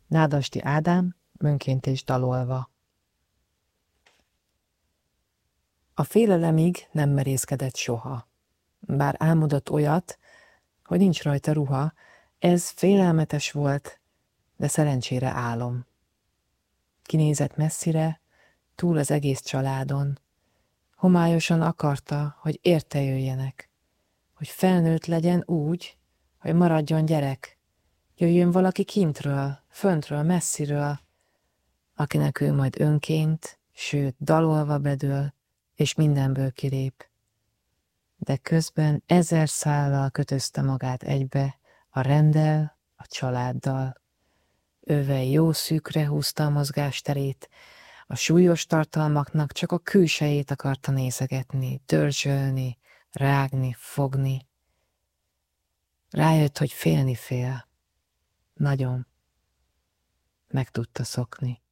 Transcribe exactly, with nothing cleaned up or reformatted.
Nádasdy Ádám, önként és dalolva. A félelemig nem merészkedett soha. Bár álmodott olyat, hogy nincs rajta ruha, ez félelmetes volt, de szerencsére álom. Kinézett messzire, túl az egész családon. Homályosan akarta, hogy érte jöjjenek, hogy felnőtt legyen úgy, hogy maradjon gyerek, jöjjön valaki kintről, föntről, messziről, akinek ő majd önként, sőt dalolva bedől, és mindenből kilép. De közben ezer szállal kötözte magát egybe, a renddel, a családdal. Ővel jó szűkre húzta a mozgásterét, a súlyos tartalmaknak csak a külsejét akarta nézegetni, dörzsölni, rágni, fogni. Rájött, hogy félni fél. Nagyon. Meg tudta szokni.